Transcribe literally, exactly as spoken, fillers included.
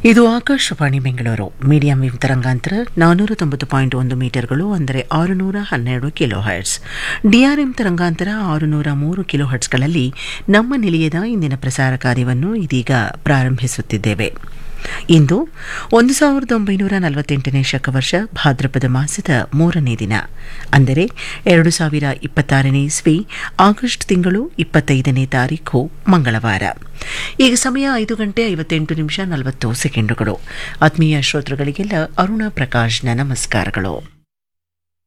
ಇದು Akashvani Bengaluru medium wave ತರಂಗಾಂತರ ನಾನ್ನೂರ ತೊಂಬತ್ತು ಪಾಯಿಂಟ್ ಒಂದು ಮೀಟರ್ಗಳು ಅಂದರೆ ಆರುನೂರ ಹನ್ನೆರಡು ಕಿಲೋ ಹರ್ಟ್ಸ್. ಡಿಆರ್ಎಂ ತರಂಗಾಂತರ ಆರುನೂರ ಮೂರು ಕಿಲೋ ಹರ್ಟ್ಸ್ಗಳಲ್ಲಿ ನಮ್ಮ ನಿಲಯದ ಇಂದಿನ ಪ್ರಸಾರ ಕಾರ್ಯವನ್ನು ಇದೀಗ ಪ್ರಾರಂಭಿಸುತ್ತಿದ್ದೇವೆ. ಇಂದು ಒಂದು ಸಾವಿರದ ಒಂಬೈನೂರ ನಲವತ್ತೆಂಟನೇ ಶಕವರ್ಷ ಭಾದ್ರಪದ ಮಾಸದ ಮೂರನೇ ದಿನ, ಅಂದರೆ ಎರಡು ಸಾವಿರ ಇಪ್ಪತ್ತಾರನೇ ಇಸ್ವಿ ಆಗಸ್ಟ್ ತಿಂಗಳು ಇಪ್ಪತ್ತೈದನೇ ತಾರೀಖು ಮಂಗಳವಾರ. ಈಗ ಸಮಯ ಐದು ಗಂಟೆ ಐವತ್ತೆಂಟು ನಿಮಿಷ ನಲವತ್ತು ಸೆಕೆಂಡುಗಳು. ಆತ್ಮೀಯ ಶ್ರೋತೃಗಳಿಗೆಲ್ಲ ಅರುಣಾ ಪ್ರಕಾಶ್ನ ನಮಸ್ಕಾರಗಳು.